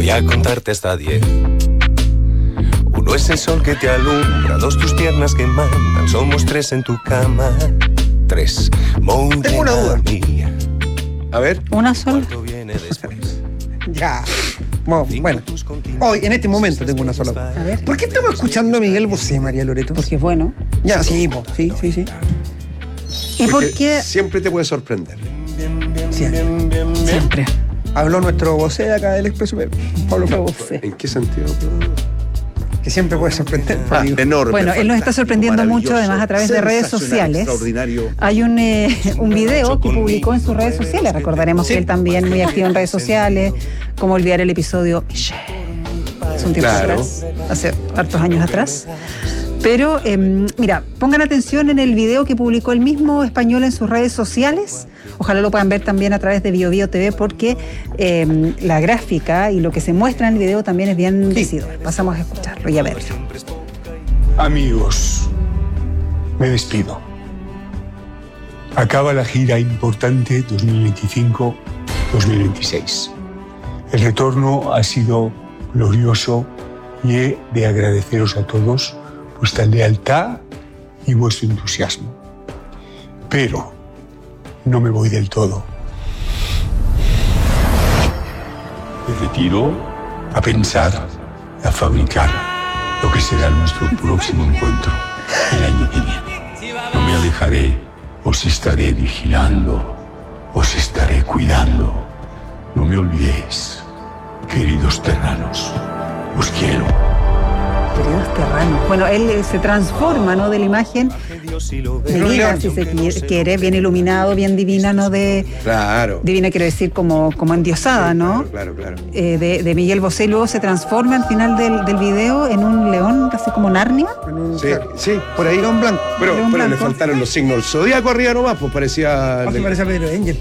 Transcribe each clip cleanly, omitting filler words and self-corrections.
Voy a contarte hasta 10. Uno es el sol que te alumbra, 2 tus piernas que mandan, somos 3 en tu cama. 3. Tengo una duda. A ver. ¿Una sola? Ya. Bueno, hoy, en este momento tengo una sola. A ver. ¿Por qué estamos escuchando a Miguel Bosé, María Loreto? Porque es bueno. Ya, sí. ¿Y por qué? Siempre te puede sorprender. Siempre. Habló nuestro Bosé acá del Expreso, Pablo Bosé. ¿En qué sentido? Que siempre puede sorprender. Enorme. Bueno, él nos está sorprendiendo mucho, además, a través de redes sociales. Hay un video que publicó en sus redes sociales. Recordaremos que él también muy activo en redes sociales. Cómo olvidar el episodio Michelle. Hace un tiempo atrás, hace hartos años atrás. Pero, mira, pongan atención en el video que publicó el mismo español en sus redes sociales. Ojalá lo puedan ver también a través de BioBio TV, porque la gráfica y lo que se muestra en el video también es bien decidor. Pasamos a escucharlo y a verlo. Amigos, me despido. Acaba la gira importante 2025-2026. El retorno ha sido glorioso y he de agradeceros a todos vuestra lealtad y vuestro entusiasmo. Pero no me voy del todo. Me retiro a pensar, a fabricar lo que será nuestro próximo encuentro el año que viene. No me alejaré, os estaré vigilando, os estaré cuidando. No me olvidéis, queridos terranos, os quiero. Queridos terranos. Bueno, él se transforma, ¿no?, de la imagen divina, si se quiere, bien iluminado, bien divina, ¿no? Claro. Divina, quiero decir, como endiosada, ¿no? Claro. De Miguel Bosé, luego se transforma al final del video en un león, casi como Narnia. Sí, por ahí león blanco. Pero le faltaron los signos del zodíaco arriba nomás, pues parecía... Parece Pedro Angel.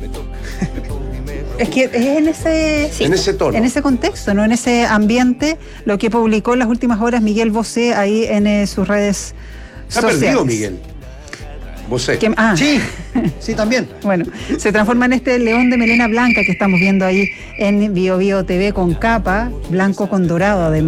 Es que es en ese tono, en ese contexto, ¿no? En ese ambiente, lo que publicó en las últimas horas Miguel Bosé ahí en sus redes sociales. Está perdido Miguel Bosé. Sí, también. Bueno, se transforma en este león de melena blanca que estamos viendo ahí en BioBio TV, con capa, blanco con dorado además.